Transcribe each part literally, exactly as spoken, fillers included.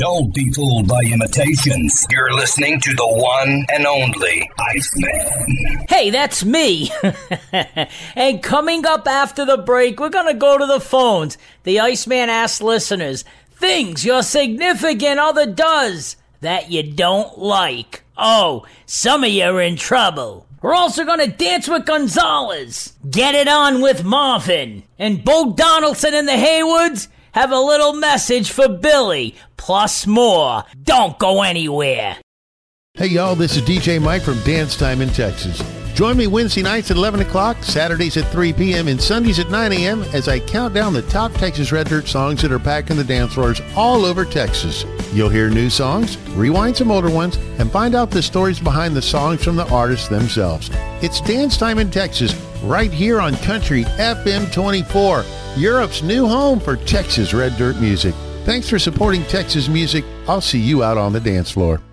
Don't be fooled by imitations. You're listening to the one and only Iceman. Hey, that's me. And coming up after the break, we're going to go to the phones. The Iceman asks listeners, things your significant other does that you don't like. Oh, some of you are in trouble. We're also going to dance with Gonzalez, get it on with Marvin, and Bo Donaldson and the Haywoods have a little message for Billy, plus more. Don't go anywhere. Hey, y'all, this is D J Mike from Dance Time in Texas. Join me Wednesday nights at eleven o'clock, Saturdays at three p.m., and Sundays at nine a.m. as I count down the top Texas Red Dirt songs that are packing the dance floors all over Texas. You'll hear new songs, rewind some older ones, and find out the stories behind the songs from the artists themselves. It's Dance Time in Texas, right here on Country F M twenty-four, Europe's new home for Texas Red Dirt music. Thanks for supporting Texas music. I'll see you out on the dance floor.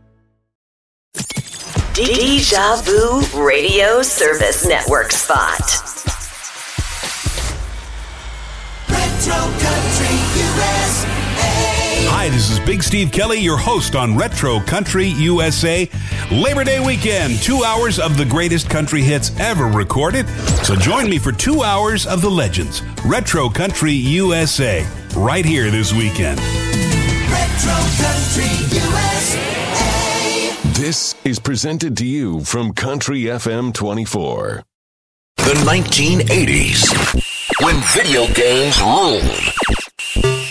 Deja Vu Radio Service Network spot. Retro Country U S A. Hi, this is Big Steve Kelly, your host on Retro Country U S A. Labor Day weekend, two hours of the greatest country hits ever recorded. So join me for two hours of the legends. Retro Country U S A, right here this weekend. Retro Country U S A. This is presented to you from Country F M twenty-four. The nineteen eighties, when video games ruled.